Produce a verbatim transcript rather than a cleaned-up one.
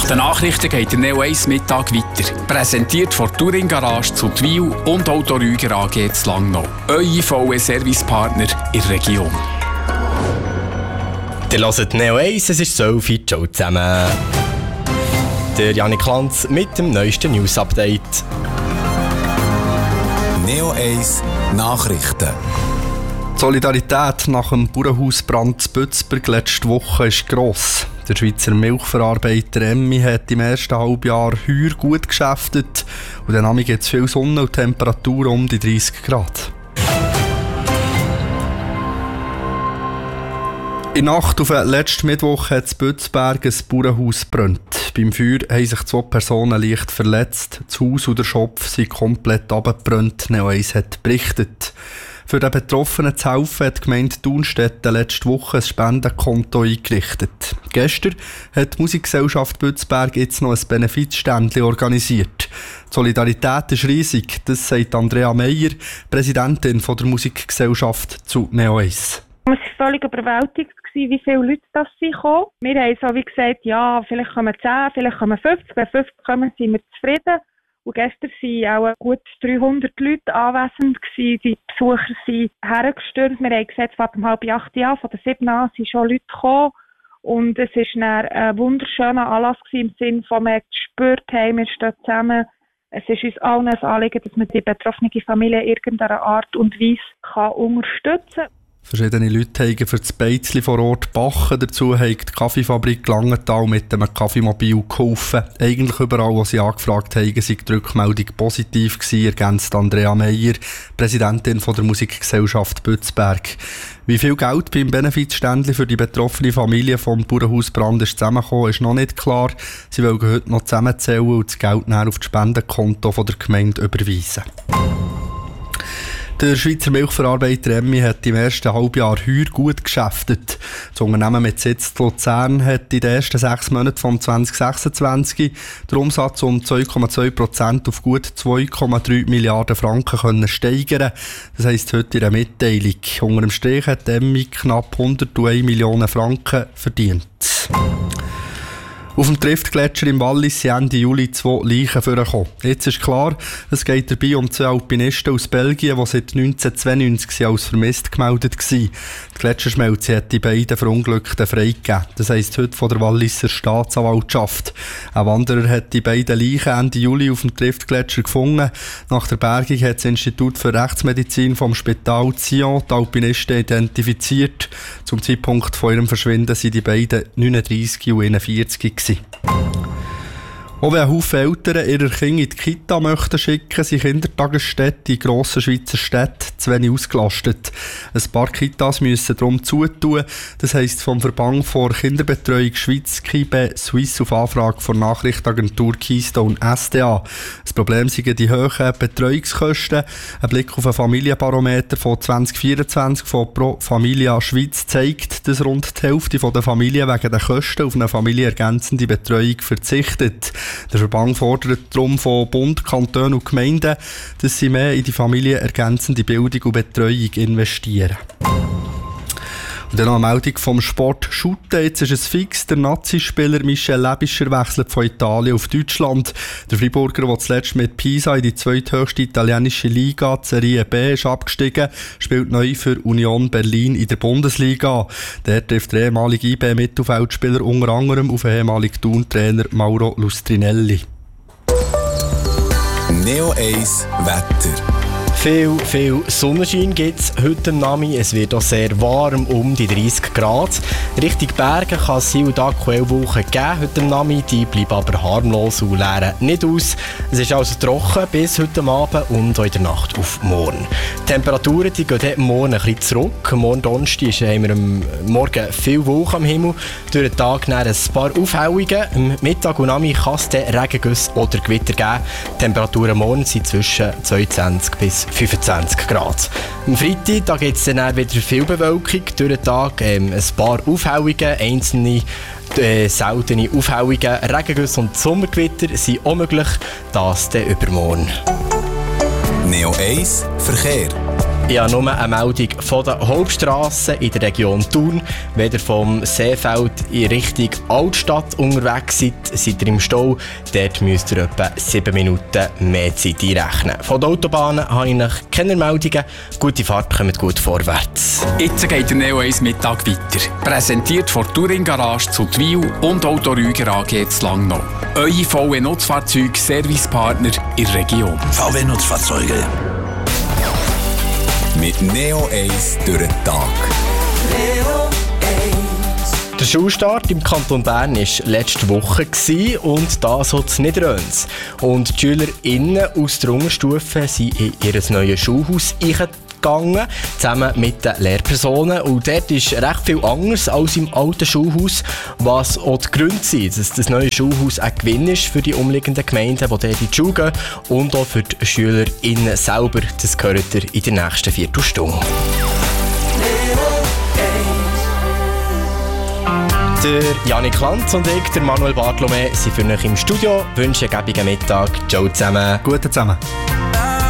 den Nachrichten geht der Neo eins Mittag weiter. Präsentiert von Touring Garage zu Twil und Auto Rüger A G zu Langnau. Eure V W-Servicepartner in der Region. Ihr hört Neo eins, es ist Sophie, ciao zusammen. Der Janik Lanz mit dem neuesten News-Update. Neo eins Nachrichten. Die Solidarität nach dem Bauernhausbrand in Bützberg letzte Woche ist gross. Der Schweizer Milchverarbeiter Emmi hat im ersten Halbjahr heuer gut geschäftet und dann gibt es viel Sonne und Temperatur um die dreißig Grad. In der Nacht auf den letzten Mittwoch hat in Bützberg ein Bauernhaus gebrannt. Beim Feuer haben sich zwei Personen leicht verletzt. Das Haus und der Schopf sind komplett abgebrannt. Neo eins hat berichtet. Für den Betroffenen zu helfen, hat die Gemeinde Thunstetten letzte Woche ein Spendenkonto eingerichtet. Gestern hat die Musikgesellschaft Bützberg jetzt noch ein Benefizständchen organisiert. Die Solidarität ist riesig, das sagt Andrea Meyer, Präsidentin von der Musikgesellschaft zu Neo eins. Es war völlig überwältigend, wie viele Leute das kommen. Wir haben so wie gesagt, ja, vielleicht kommen zehn, vielleicht kommen fünfzig. Wenn fünfzig kommen, sind wir zufrieden. Und gestern waren auch gut dreihundert Leute anwesend. Die Besucher sind hergestürmt. Wir haben gesagt, von dem halb acht Jahren, von der sieben an sind schon Leute gekommen. Und es war ein wunderschöner Anlass im Sinne von, wir gespürt haben, wir stehen zusammen. Es ist uns allen ein Anliegen, dass man die betroffene Familie in irgendeiner Art und Weise kann unterstützen kann. Verschiedene Leute haben für das Beizli vor Ort backen. Dazu hat die Kaffeefabrik Langenthal mit einem Kaffeemobil geholfen. Eigentlich überall, wo sie angefragt haben, sei die Rückmeldung positiv gewesen, ergänzt Andrea Meyer, Präsidentin von der Musikgesellschaft Bützberg. Wie viel Geld beim Benefizständchen für die betroffene Familie vom Bauernhausbrand ist zusammengekommen, ist noch nicht klar. Sie wollen heute noch zusammenzählen und das Geld dann auf das Spendenkonto von der Gemeinde überweisen. Der Schweizer Milchverarbeiter Emmi hat im ersten Halbjahr heuer gut geschäftet. Das Unternehmen mit Sitz in Luzern hat in den ersten sechs Monaten von zwanzig sechsundzwanzig den Umsatz um zwei Komma zwei Prozent auf gut zwei Komma drei Milliarden Franken können steigern. Das heisst heute in einer Mitteilung. Unter dem Strich hat Emmi knapp hunderteins Millionen Franken verdient. Auf dem Triftgletscher im Wallis sind Ende Juli zwei Leichen vorgekommen. Jetzt ist klar, es geht dabei um zwei Alpinisten aus Belgien, die seit neunzehnhundertzweiundneunzig als vermisst gemeldet waren. Die Gletscherschmelze hat die beiden Verunglückten freigegeben. Das heisst heute von der Walliser Staatsanwaltschaft. Ein Wanderer hat die beiden Leichen Ende Juli auf dem Triftgletscher gefunden. Nach der Bergung hat das Institut für Rechtsmedizin vom Spital Sion die Alpinisten identifiziert. Zum Zeitpunkt von ihrem Verschwinden sind die beiden neununddreissig und einundvierzig gewesen. Auch wenn ein Haufen Eltern ihre Kinder in die Kita möchten schicken, sind Kindertagesstätten in grossen Schweizer Städten zu wenig ausgelastet. Ein paar Kitas müssen darum zutun. Das heisst vom Verband vor Kinderbetreuung Schweiz K I B E Swiss auf Anfrage von Nachrichtenagentur Keystone S D A. Das Problem sind die hohen Betreuungskosten. Ein Blick auf ein Familienbarometer von zwanzig vierundzwanzig von Pro Familia Schweiz zeigt, dass rund die Hälfte der Familien wegen der Kosten auf eine familienergänzende Betreuung verzichtet. Der Verband fordert darum von Bund, Kantonen und Gemeinden, dass sie mehr in die familienergänzende Bildung und Betreuung investieren. Und dann noch eine Meldung vom Sport Shooten. Jetzt ist es fix. Der Nazi-Spieler Michel Lebischer wechselt von Italien auf Deutschland. Der Freiburger, der zuletzt mit Pisa in die zweithöchste italienische Liga, die Serie B, ist abgestiegen, spielt neu für Union Berlin in der Bundesliga. Der trifft der ehemalige I B-Mittelfeldspieler unter anderem auf den ehemaligen Thun-Trainer Mauro Lustrinelli. Neo eins Wetter. Viel, viel Sonnenschein gibt es heute am Nami. Es wird auch sehr warm, um die dreißig Grad. Richtung Berge kann es hier und da Quellwolken geben heute am Nami. Die bleiben aber harmlos und leeren nicht aus. Es ist also trocken bis heute Abend und auch in der Nacht auf morgen. Die Temperaturen die gehen morgen ein bisschen zurück. Morgen Donnerstag haben wir am Morgen viel Wolken am Himmel. Durch den Tag ein paar Aufhellungen. Am Mittag und Nami kann es Regengüsse oder Gewitter geben. Die Temperaturen morgen sind zwischen zweiundzwanzig bis fünfundzwanzig Grad. Am Freitag da gibt es dann wieder viel Bewölkung. Durch den Tag ähm, ein paar Aufhellungen, einzelne äh, seltene Aufhellungen, Regengüsse und Sommergewitter sind auch möglich. Das dann übermorgen. Neo eins Verkehr. Ja, nur eine Meldung von der Hauptstrasse in der Region Thun. Wenn ihr vom Seefeld in Richtung Altstadt unterwegs seid, seid ihr im Stau. Dort müsst ihr etwa sieben Minuten mehr Zeit einrechnen. Von den Autobahnen habe ich noch keine Meldungen. Gute Fahrt, kommt gut vorwärts. Jetzt geht der Neo eins Mittag weiter. Präsentiert von Touring Garage zu Twil und Auto Rüger A G zu Langnau. Eure V W-Nutzfahrzeug-Servicepartner in der Region. V W-Nutzfahrzeuge. Mit Neo eins durch den Tag. Der Schulstart im Kanton Bern war letzte Woche und das hat nicht Röns. Und die SchülerInnen aus der Unterstufe sind in ihr neues Schulhaus eingegangen, zusammen mit den Lehrpersonen. Und dort ist recht viel anders als im alten Schulhaus, was auch die Gründe sind, dass das neue Schulhaus ein Gewinn ist für die umliegenden Gemeinden, die dort in die Schule gehen, und auch für die SchülerInnen selber. Das gehört ihr in der nächsten Viertelstunde. Der Janik Lanz und ich, der Manuel Bartolome, sind für euch im Studio. Ich wünsche einen gäbigen Mittag. Ciao zusammen. Guten zusammen.